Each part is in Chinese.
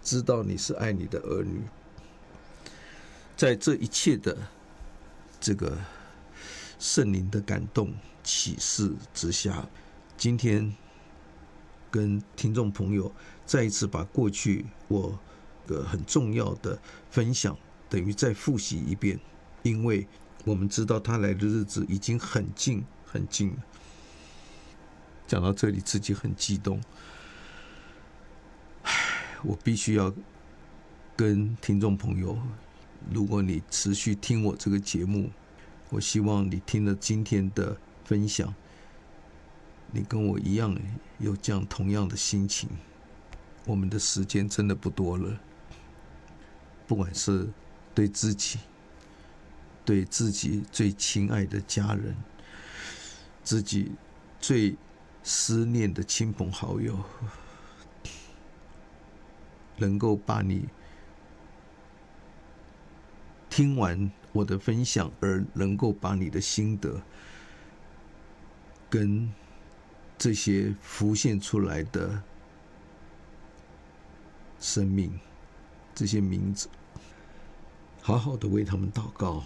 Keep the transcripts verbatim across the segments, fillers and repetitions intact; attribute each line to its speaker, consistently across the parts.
Speaker 1: 知道你是爱你的儿女。在这一切的这个圣灵的感动启示之下，今天跟听众朋友再一次把过去我个很重要的分享等于再复习一遍，因为我们知道他来的日子已经很近很近了。讲到这里自己很激动，我必须要跟听众朋友，如果你持续听我这个节目，我希望你听了今天的分享，你跟我一样有这样同样的心情。我们的时间真的不多了，不管是对自己，对自己最亲爱的家人，自己最思念的亲朋好友，能够把你听完我的分享，而能够把你的心得跟这些浮现出来的生命，这些名字，好好的为他们祷告，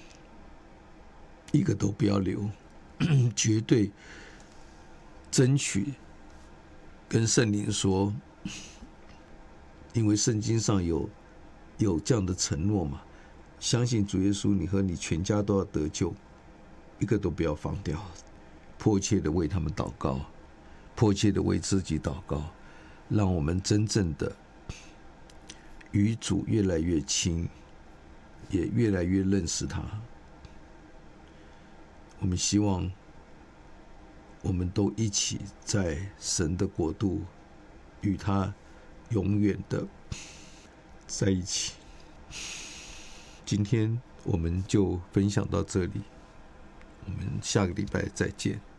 Speaker 1: 一个都不要留，绝对争取跟圣灵说，因为圣经上有有这样的承诺嘛，相信主耶稣，你和你全家都要得救，一个都不要放掉，迫切的为他们祷告，迫切的为自己祷告，让我们真正的与主越来越亲，也越来越认识他。我们希望我们都一起在神的国度与他永远的在一起。今天我们就分享到这里，我们下个礼拜再见。